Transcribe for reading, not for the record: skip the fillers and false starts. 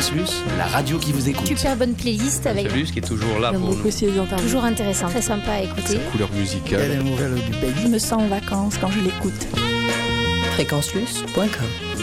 Fréquence Plus, la radio qui vous écoute. Super bonne playlist avec Plus qui est toujours là pour nous. toujours intéressant, très sympa à écouter. Sa couleur musicale. Il y a des nouvelles du pays. Je me sens en vacances quand je l'écoute. Fréquenceplus.com